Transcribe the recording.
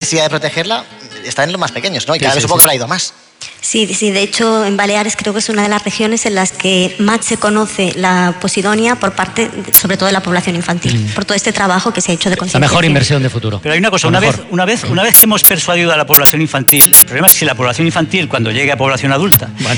necesidad de protegerla está en los más pequeños, ¿no? Y cada vez supongo que habrá ido más. Sí, de hecho en Baleares creo que es una de las regiones en las que más se conoce la posidonia por parte, sobre todo de la población infantil, por todo este trabajo que se ha hecho de concienciación. La mejor inversión de futuro. Pero hay una cosa, una vez que hemos persuadido a la población infantil, el problema es que si la población infantil cuando llegue a población adulta